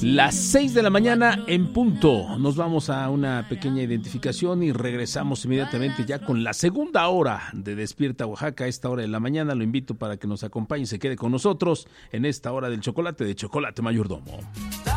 Las 6 de la mañana en punto. Nos vamos a una pequeña identificación y regresamos inmediatamente ya con la segunda hora de Despierta Oaxaca. A esta hora de la mañana lo invito para que nos acompañe y se quede con nosotros en esta hora del chocolate de Chocolate Mayordomo.